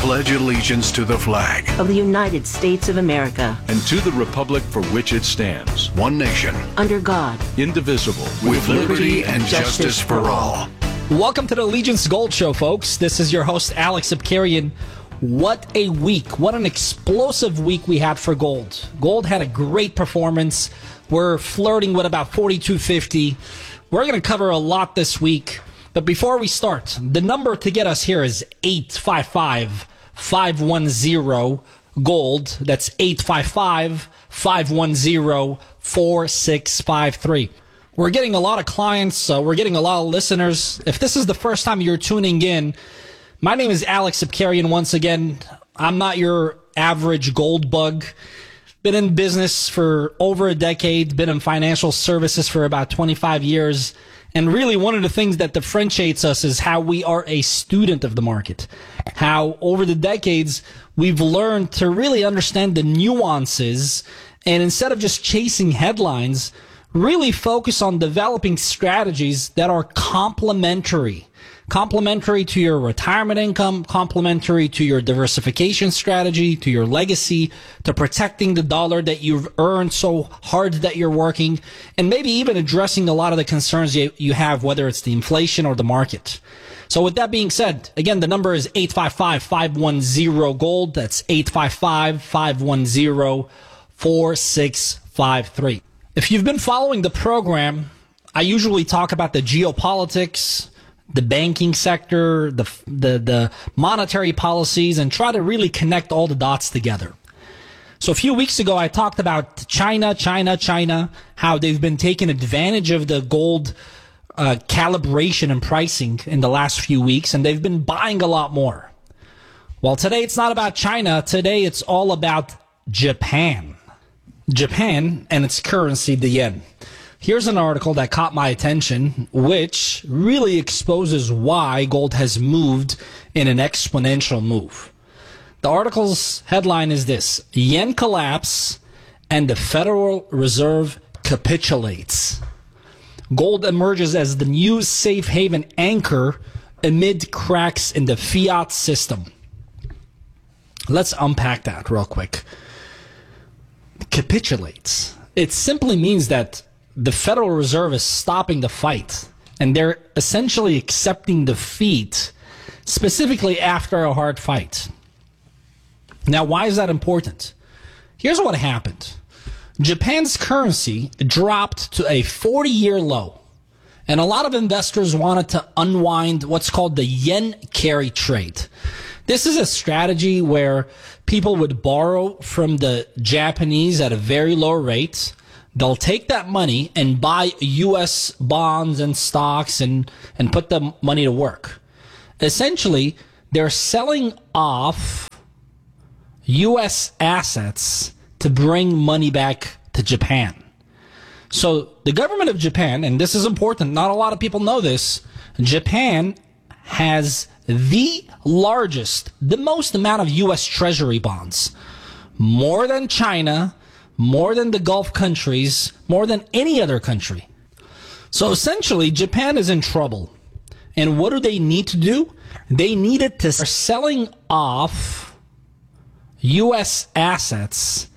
pledge allegiance to the flag of the United States of America and to the republic for which it stands, one nation, under God, indivisible, with liberty and justice for all. Welcome to the Allegiance Gold Show, folks. This is your host, Alex Abkarian. What a week. What an explosive week we had for gold. Gold had a great performance. We're flirting with about 42.50. We're going to cover a lot this week. But before we start, the number to get us here is 855-510-GOLD. That's 855-510-4653. We're getting a lot of clients. We're getting a lot of listeners. If this is the first time you're tuning in, my name is Alex Abkarian once again. I'm not your average gold bug. Been in business for over a decade, been in financial services for about 25 years. And really one of the things that differentiates us is how we are a student of the market. How over the decades, we've learned to really understand the nuances and instead of just chasing headlines, really focus on developing strategies that are complementary to your retirement income, complementary to your diversification strategy, to your legacy, to protecting the dollar that you've earned so hard that you're working, and maybe even addressing a lot of the concerns you have, whether it's the inflation or the market. So with that being said, again, the number is 855-510-GOLD. That's 855-510-4653. If you've been following the program, I usually talk about the geopolitics, the banking sector, the monetary policies, and try to really connect all the dots together. So a few weeks ago, I talked about China, how they've been taking advantage of the gold calibration and pricing in the last few weeks, and they've been buying a lot more. Well, today it's not about China. Today it's all about Japan. Japan and its currency, the yen. Here's an article that caught my attention, which really exposes why gold has moved in an exponential move. The article's headline is this: Yen collapse and the Federal Reserve capitulates. Gold emerges as the new safe haven anchor amid cracks in the fiat system. Let's unpack that real quick. Capitulates. It simply means that the Federal Reserve is stopping the fight, and they're essentially accepting defeat, specifically after a hard fight. Now, why is that important? Here's what happened. Japan's currency dropped to a 40-year low, and a lot of investors wanted to unwind what's called the yen carry trade. This is a strategy where people would borrow from the Japanese at a very low rate. They'll take that money and buy U.S. bonds and stocks and put the money to work. Essentially, they're selling off U.S. assets to bring money back to Japan. So the government of Japan, and this is important, not a lot of people know this, Japan has the largest, the most amount of U.S. Treasury bonds. More than China, more than the Gulf countries, more than any other country. So essentially, Japan is in trouble. And what do they need to do? They needed to start selling off U.S. assets